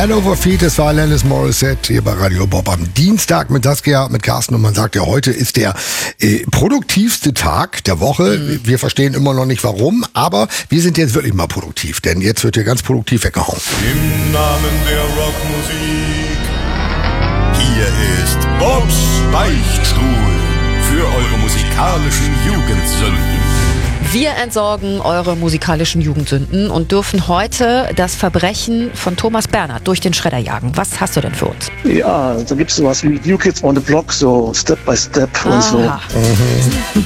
Hand over Feet, das war Alanis Morissette hier bei Radio Bob am Dienstag mit Saskia, mit Carsten, und man sagt ja, heute ist der produktivste Tag der Woche. Wir verstehen immer noch nicht warum, aber wir sind jetzt wirklich mal produktiv, denn jetzt wird hier ganz produktiv weggehauen. Im Namen der Rockmusik, hier ist Bobs Beichtstuhl für eure musikalischen Jugendsünden. Wir entsorgen eure musikalischen Jugendsünden und dürfen heute das Verbrechen von Thomas Bernhard durch den Schredder jagen. Was hast du denn für uns? Ja, da gibt es sowas wie New Kids on the Block, so Step by Step und so.